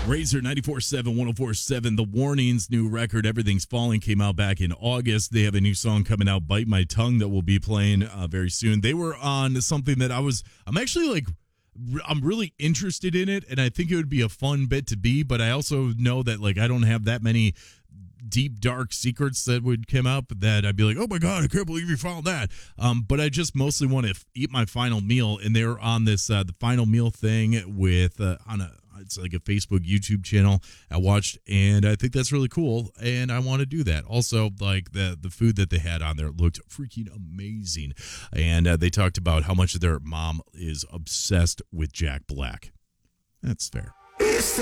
Razor 94.7, 104.7, The Warnings, new record, Everything's Falling, came out back in August. They have a new song coming out, Bite My Tongue, that will be playing very soon. They were on something that I'm actually like, I'm really interested in it, and I think it would be a fun bit to be, but I also know that like I don't have that many deep, dark secrets that would come up that I'd be like, oh my God, I can't believe you found that. But I just mostly want to eat my final meal, and they're on this the final meal thing with it's like a Facebook, YouTube channel I watched, and I think that's really cool, and I want to do that. Also, like the food that they had on there looked freaking amazing, and they talked about how much their mom is obsessed with Jack Black. That's fair. It's